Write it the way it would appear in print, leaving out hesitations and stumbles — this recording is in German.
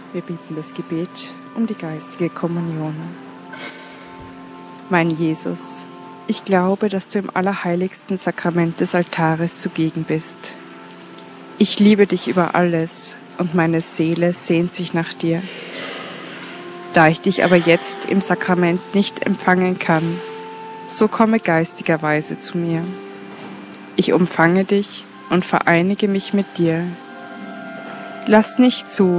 Wir beten das Gebet um die geistige Kommunion. Mein Jesus, ich glaube, dass du im allerheiligsten Sakrament des Altares zugegen bist. Ich liebe dich über alles und meine Seele sehnt sich nach dir. Da ich dich aber jetzt im Sakrament nicht empfangen kann, so komme geistigerweise zu mir. Ich umfange dich und vereinige mich mit dir. Lass nicht zu,